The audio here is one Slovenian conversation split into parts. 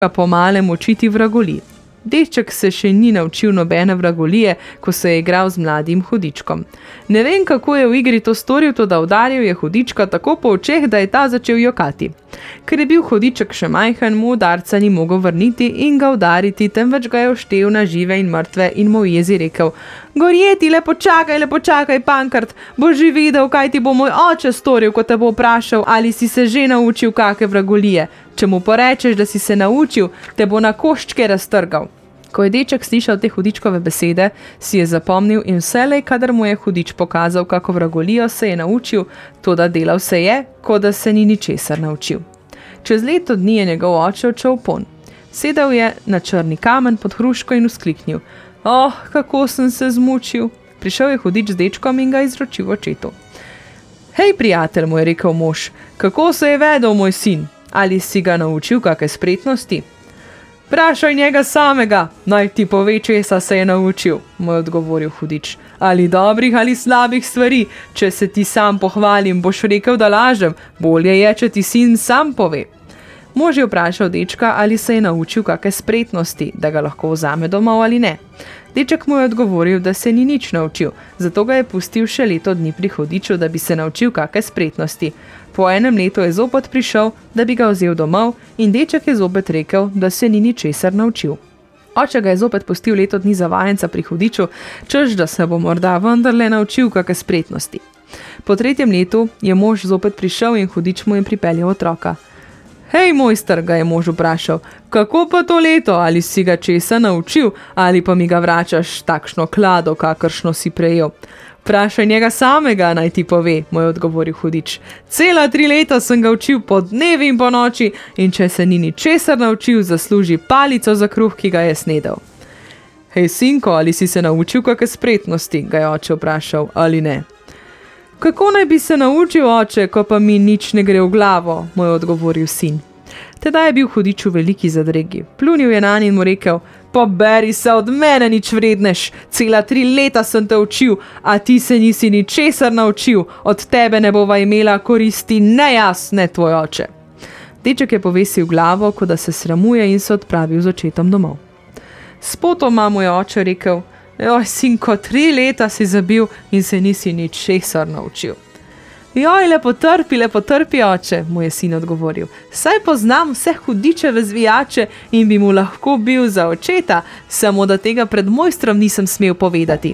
po malem učiti vragolij. Deček se še ni naučil nobene vragolije, ko se je igral z mladim hudičkom. Ne vem, kako je v igri to storil, toda udaril je hudička tako po očeh, da je ta začel jokati. Ker je bil hudiček še majhen, mu udarca ni mogel vrniti in ga udariti, temveč ga je oštel na žive in mrtve in mu v jezi rekel: Gorjeti, lepo čakaj, Pankrt, boš že videl, kaj ti bo moj oče storil, ko te bo vprašal, ali si se že naučil kake vragolije. Če mu porečeš, da si se naučil, te bo na koščke raztrgal. Ko je deček slišal te hudičkove besede, si je zapomnil in vselej, kadar mu je hudič pokazal, kako vragolijo, se je naučil, toda delal se je, kot da se ni ničesar naučil. Čez leto dni je njegov oče odšel pon. Sedel je na črni kamen pod hruško in vzkliknil: kako sem se zmučil. Prišel je hudič z dečkom in ga izročil očetu. Hej, prijatelj, mu je rekel mož, kako se je vedel moj sin? Ali si ga naučil kake spretnosti? Vprašaj njega samega, naj ti pove, česa se je naučil, mu je odgovoril hudič. Ali dobrih ali slabih stvari, če se ti sam pohvalim, boš rekel, da lažem, bolje je, če ti sin sam pove. Mož je vprašal dečka, ali se je naučil kake spretnosti, da ga lahko vzame domov ali ne. Deček mu je odgovoril, da se ni nič naučil, zato ga je pustil še leto dni pri hudiču, da bi se naučil kake spretnosti. Po enem letu je zopet prišel, da bi ga vzel domov, in deček je zopet rekel, da se ni ničesar naučil. Oče ga je zopet pustil leto dni za vajenca pri hudiču, češ da se bo morda vendarle naučil kake spretnosti. Po 3. letu je mož zopet prišel in hudič mu je pripeljal otroka. Hej, mojster, ga je mož vprašal, kako pa to leto, ali si ga česa naučil, ali pa mi ga vračaš takšno klado, kakršno si prejel. Vprašaj njega samega, naj ti pove, mu je odgovoril hudič. Cela 3 leta sem ga učil po dnevi in po noči in če se ni ničesar naučil, zasluži palico za kruh, ki ga je snedel. Hej, sinko, ali si se naučil kake spretnosti, ga je oče vprašal, ali ne. Kako naj bi se naučil, oče, ko pa mi nič ne gre v glavo, mu je odgovoril sin. Tedaj je bil hudič v veliki zadregi. Plunil je nanj in mu rekel: Poberi se od mene, nič vredneš, cela 3 leta sem te učil, a ti se nisi ničesar naučil, od tebe ne bova imela koristi ne jaz, ne tvoj oče. Deček je povesil glavo, kot da se sramuje, in se odpravil z očetom domov. Spotoma mu je oče rekel: Joj, sinko, 3 leta si zabil in se nisi ničesar naučil. Joj, lepo trpi, oče, mu je sin odgovoril. Saj poznam vse hudičeve zvijače in bi mu lahko bil za očeta, samo da tega pred mojstrom nisem smel povedati.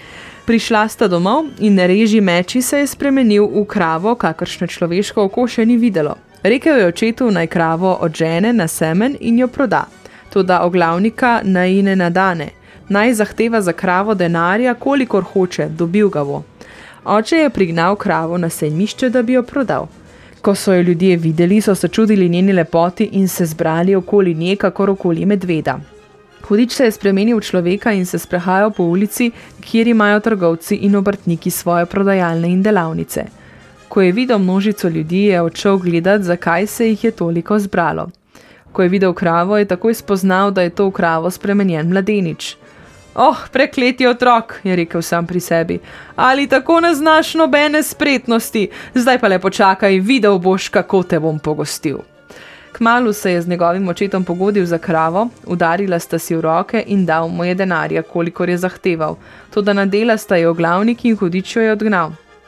Prišla sta domov in reži meči se je spremenil v kravo, kakršne človeško oko še ni videlo. Rekel je očetu, naj kravo odžene na semen in jo proda. Toda oglavnika naj ne nadane. Naj zahteva za kravo denarja, kolikor hoče, dobil ga bo. Oče je prignal kravo na sejmišče, da bi jo prodal. Ko so jo ljudje videli, so se čudili njeni lepoti in se zbrali okoli nje, kakor okoli medveda. Hudič se je spremenil v človeka in se sprehajal po ulici, kjer imajo trgovci in obrtniki svoje prodajalne in delavnice. Ko je videl množico ljudi, je odšel gledat, zakaj se jih je toliko zbralo. Ko je videl kravo, je takoj spoznal, da je to v kravo spremenjen mladenič. Prekleti otrok, je rekel sam pri sebi, ali tako ne znaš nobene spretnosti, zdaj pa le počakaj, videl boš, kako te bom pogostil. Kmalu se je z njegovim očetom pogodil za kravo, udarila sta si v roke in dal mu je denarja, kolikor je zahteval, toda nadela sta je oglavnik in hudič jo je odgnal.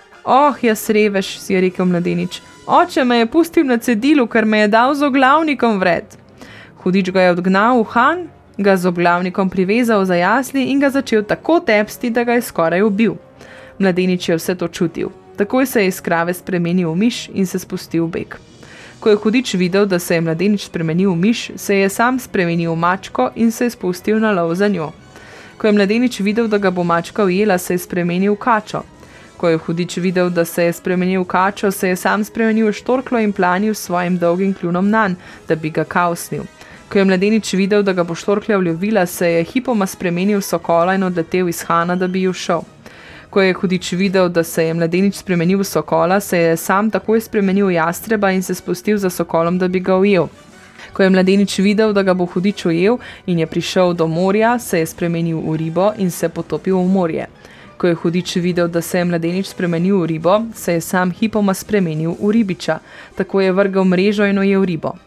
Jaz revež, si je rekel mladenič, oče me je pustil na cedilu, ker me je dal z oglavnikom vred. Hudič ga je odgnal v han, ga z oglavnikom privezal za jasli in ga začel tako tepsti, da ga je skoraj ubil. Mladenič je vse to čutil. Takoj se je iz krave spremenil v miš in se spustil v beg. Ko je hudič videl, da se je mladenič spremenil v miš, se je sam spremenil v mačko in se je spustil na lov za njo. Ko je mladenič videl, da ga bo mačka ujela, se je spremenil v kačo. Ko je hudič videl, da se je spremenil v kačo, se je sam spremenil v štorklo in planil s svojim dolgim kljunom nanj, da bi ga kaosnil. Ko je mladenič videl, da ga bo štorklja vljubila, se je hipoma spremenil v sokola in odletel iz hana, da bi ju šel. Ko je hudič videl, da se je mladenič spremenil v sokola, se je sam takoj spremenil v jastreba in se spustil za sokolom, da bi ga ujel. Ko je mladenič videl, da ga bo hudič ujel in je prišel do morja, se je spremenil v ribo in se potopil v morje. Ko je hudič videl, da se je mladenič spremenil v ribo, se je sam hipoma spremenil v ribiča, tako je vrgel mrežo in ujel ribo.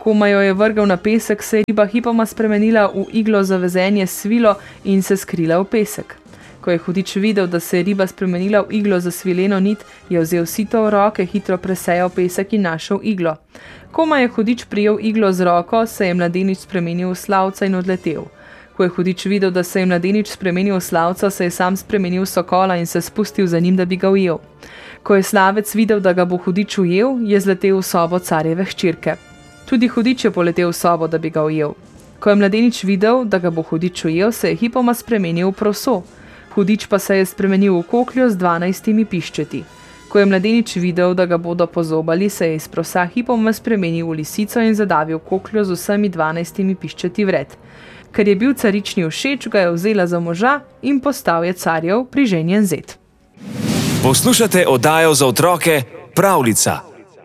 Koma jo je vrgel na pesek, se je riba hipoma spremenila v iglo za vezenje s svilo in se skrila v pesek. Ko je hudič videl, da se je riba spremenila v iglo za svileno nit, je vzel sito v roke, hitro presejal pesek in našel iglo. Koma je hudič prijel iglo z roko, se je mladenič spremenil v slavca in odletel. Ko je hudič videl, da se je mladenič spremenil v slavca, se je sam spremenil v sokola in se spustil za njim, da bi ga ujel. Ko je slavec videl, da ga bo hudič ujel, je zletel v sobo carjeve hčerke. Tudi hudič je poletel v sobo, da bi ga ujel. Ko je mladenič videl, da ga bo hudič ujel, se je hipoma spremenil v proso. Hudič pa se je spremenil v kokljo z 12 piščeti. Ko je mladenič videl, da ga bodo pozobali, se je iz prosa hipoma spremenil v lisico in zadavil kokljo z vsemi 12 piščeti vred. Ker je bil carični všeč, ga je vzela za moža in postal je carjev priženjen zet. Poslušate oddajo za otroke Pravljica.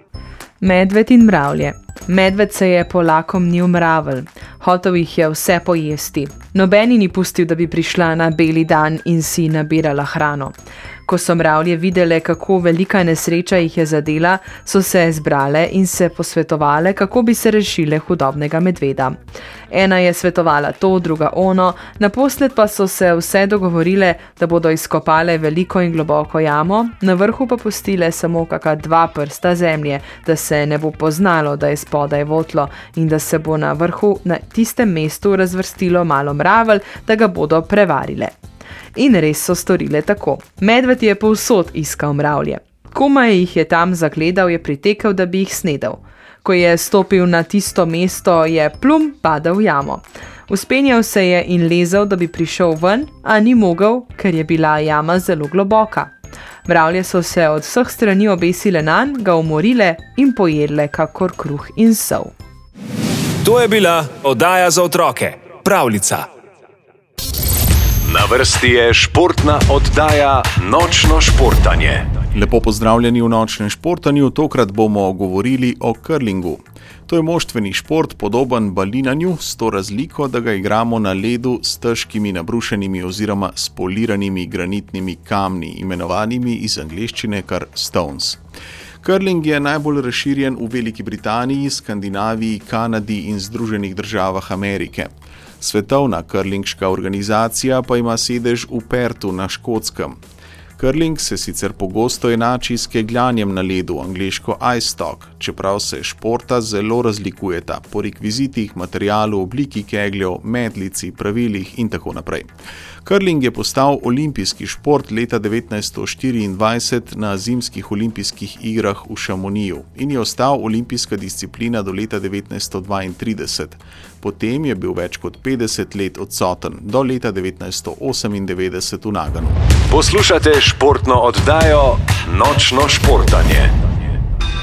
Medved in mravlje. Medved se je polakomnil mravelj. Hotel jih je vse pojesti. Nobeni ni pustil, da bi prišla na beli dan in si nabirala hrano. Ko so mravlje videle, kako velika nesreča jih je zadela, so se zbrale in se posvetovale, kako bi se rešile hudobnega medveda. Ena je svetovala to, druga ono, naposled pa so se vse dogovorile, da bodo izkopale veliko in globoko jamo, na vrhu pa pustile samo kaka 2 prsta zemlje, da se ne bo poznalo, da je spodaj votlo in da se bo na vrhu na tistem mestu razvrstilo malo mravelj, da ga bodo prevarile. In res so storile tako. Medved je povsod iskal mravlje. Komaj jih je tam zagledal, je pritekel, da bi jih snedel. Ko je stopil na tisto mesto, je plum padel v jamo. Vzpenjal se je in lezel, da bi prišel ven, a ni mogel, ker je bila jama zelo globoka. Mravlje so se od vseh strani obesile nanj, ga umorile in pojedle kakor kruh in sol. To je bila oddaja za otroke Pravljica. Na vrsti je športna oddaja Nočno športanje. Lepo pozdravljeni v Nočnem športanju, tokrat bomo govorili o curlingu. To je moštveni šport, podoben balinanju, s to razliko, da ga igramo na ledu s težkimi nabrušenimi oziroma spoliranimi granitnimi kamni, imenovanimi iz angleščine kar stones. Curling je najbolj razširjen v Veliki Britaniji, Skandinaviji, Kanadi in Združenih državah Amerike. Svetovna curlingška organizacija pa ima sedež v Perthu na Škotskem. Curling se sicer pogosto enači s kegljanjem na ledu, angleško ice stock, čeprav se športa zelo razlikujeta po rekvizitih, materialu, obliki kegljev, medlici, pravilih in tako naprej. Curling je postal olimpijski šport leta 1924 na zimskih olimpijskih igrah v Chamonixu in je ostal olimpijska disciplina do leta 1932. Potem je bil več kot 50 let odsoten, do leta 1998 v Naganu. Poslušate športno oddajo Nočno športanje.